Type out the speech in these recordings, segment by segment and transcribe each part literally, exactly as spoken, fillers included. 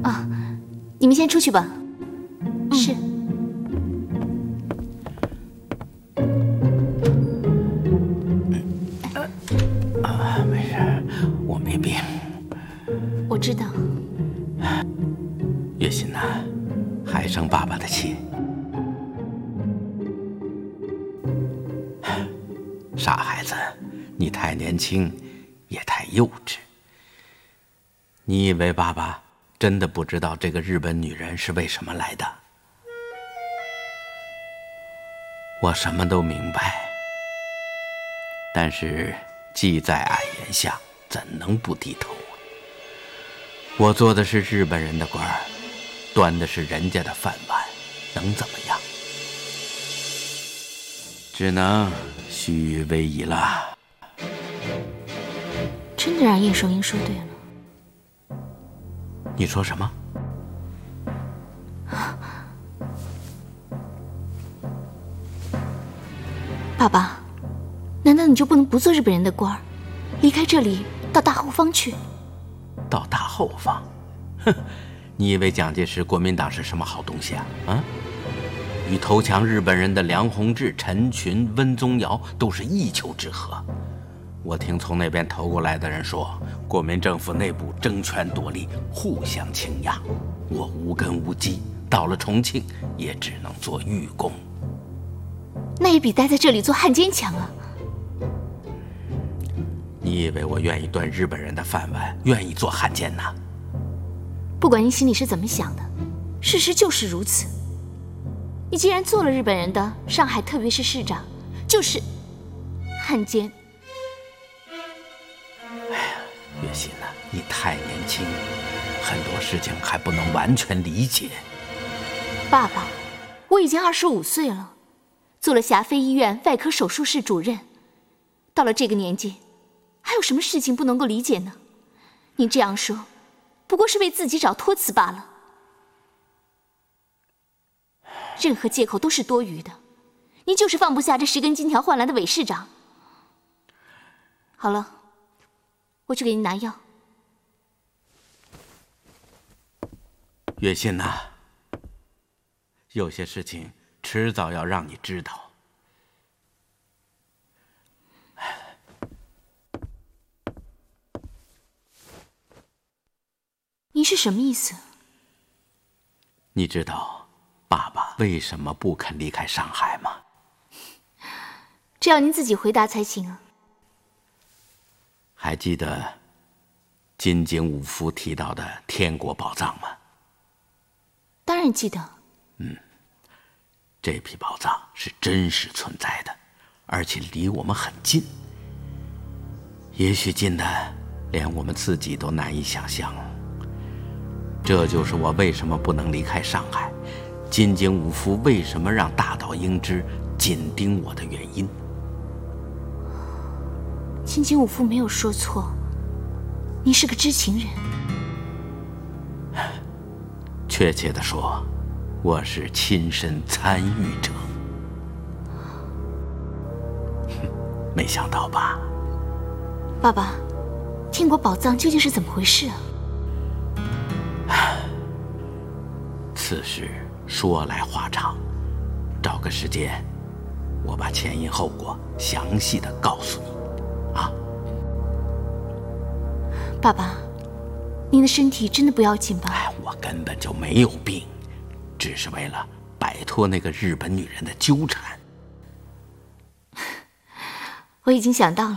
啊，你们先出去吧。嗯、是。 啊，没事，我没病。 我知道。 月心呐，还生爸爸的气。傻孩子，你太年轻，也太幼稚。你以为爸爸真的不知道这个日本女人是为什么来的？我什么都明白，但是计在矮檐下，怎能不低头？我做的是日本人的官儿，端的是人家的饭碗，能怎么样？只能虚伪矣了。 真的让叶守英说对了。 你说什么？ 爸爸，难道你就不能不做日本人的官儿，离开这里到大后方去？ 到大后方？哼！你以为蒋介石、国民党是什么好东西啊？啊！与投降日本人的梁鸿志、陈群、温宗尧都是一丘之貉。我听从那边投过来的人说，国民政府内部争权夺利，互相倾轧。我无根无基，到了重庆也只能做狱工。 那也比待在这里做汉奸强啊！ 你以为我愿意端日本人的饭碗，愿意做汉奸呐？ 不管你心里是怎么想的，事实就是如此。你既然做了日本人的上海特别市市长，就是汉奸。 哎呀，月心呐，你太年轻，很多事情还不能完全理解。 爸爸，我已经二十五岁了，做了霞飞医院外科手术室主任，到了这个年纪，还有什么事情不能够理解呢？你这样说，不过是为自己找托词罢了。任何借口都是多余的，你就是放不下这十根金条换来的韦市长。好了，我去给你拿药。 月心呐，有些事情迟早要让你知道。 你是什么意思？ 你知道爸爸为什么不肯离开上海吗？ 这要您自己回答才行啊。 还记得金井武夫提到的天国宝藏吗？ 当然记得。 嗯，这批宝藏是真实存在的，而且离我们很近，也许近的连我们自己都难以想象。这就是我为什么不能离开上海，金井武夫为什么让大岛英之紧盯我的原因。 金井武夫没有说错，你是个知情人。 确切地说，我是亲身参与者。没想到吧？ 爸爸，天国宝藏究竟是怎么回事啊？ 此事说来话长，找个时间，我把前因后果详细的告诉你，啊！ 爸爸，您的身体真的不要紧吧？ 哎，我根本就没有病，只是为了摆脱那个日本女人的纠缠。 我已经想到了。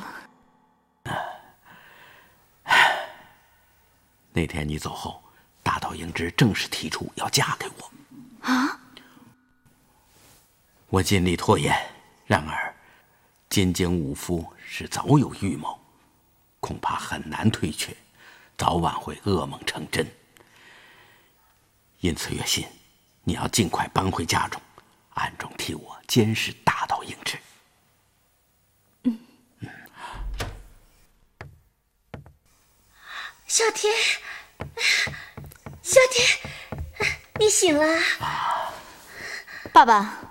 那天你走后，大岛英之正式提出要嫁给我。 啊！ 我尽力拖延，然而金井武夫是早有预谋，恐怕很难推却，早晚会噩梦成真。因此月心，你要尽快搬回家中，暗中替我监视大岛英之。 嗯嗯。 小天，小天，你醒了？ 爸爸，